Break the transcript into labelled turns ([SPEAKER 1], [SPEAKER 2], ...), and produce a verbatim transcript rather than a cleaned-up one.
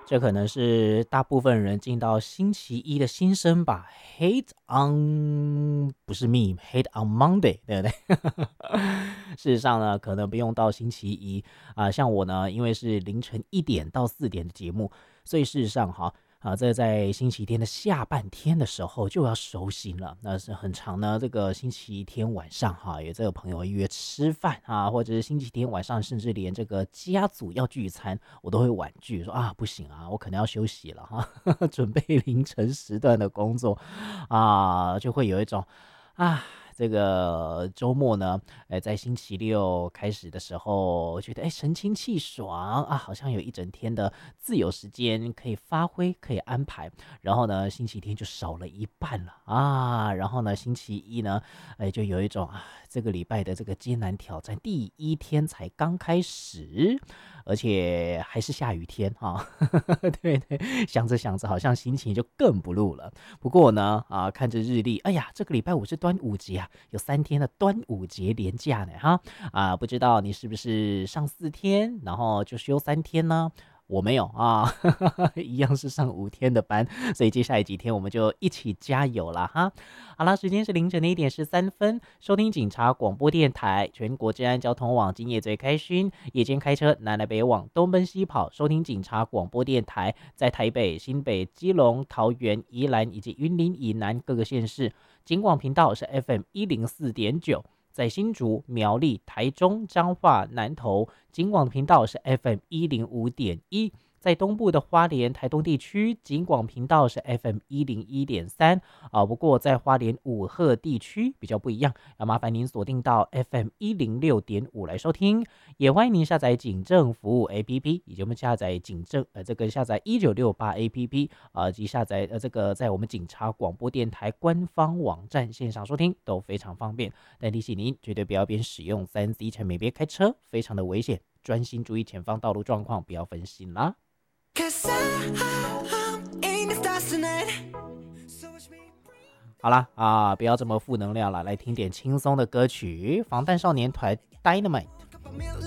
[SPEAKER 1] 这可能是大部分人进到星期一的心声吧。Hate on 不是 me hate on Monday， 对不对？事实上呢，可能不用到星期一啊、像我呢，因为是凌晨一点到四点的节目，所以事实上哈。啊，这在星期天的下半天的时候就要收心了。那是很长呢，这个星期天晚上哈，有这个朋友约吃饭啊，或者是星期天晚上，甚至连这个家族要聚餐，我都会婉拒说啊，不行啊，我可能要休息了哈，准备凌晨时段的工作啊，就会有一种啊。这个周末呢，呃，在星期六开始的时候，觉得哎神清气爽啊，好像有一整天的自由时间可以发挥，可以安排。然后呢，星期天就少了一半了啊。然后呢，星期一呢，哎，就有一种啊，这个礼拜的这个艰难挑战，第一天才刚开始，而且还是下雨天啊。对对，想着想着，好像心情就更不露了。不过呢，啊，看着日历，哎呀，这个礼拜五是端午节啊，有三天的端午节连假呢，哈啊，不知道你是不是上四天，然后就休三天呢？我没有啊，一样是上五天的班，所以接下来几天我们就一起加油啦哈。好啦，时间是凌晨的一点十三分，收听警察广播电台，全国治安交通网，今夜最开心，夜间开车南来北往，东奔西跑，收听警察广播电台，在台北、新北、基隆、桃园、宜兰以及云林以南各个县市，警广频道是 F M 一零四点九。在新竹、苗栗、台中、彰化、南投，警广频道是 F M 一零五点一。在东部的花莲、台东地区，警广频道是 F M 一零一点三啊。不过在花莲五鹤地区比较不一样，要麻烦您锁定到 F M 一零六点五来收听。也欢迎您下载警政服务 A P P， 以及我们下载警政呃这个下载一九六八 A P P 啊、呃，及下载呃这个在我们警察广播电台官方网站线上收听都非常方便。但提醒您，绝对不要边使用三 C 产品边开车，非常的危险，专心注意前方道路状况，不要分心啦。好啦啊，不要这么负能量了，来听点轻松的歌曲，防弹少年团 Dynamite。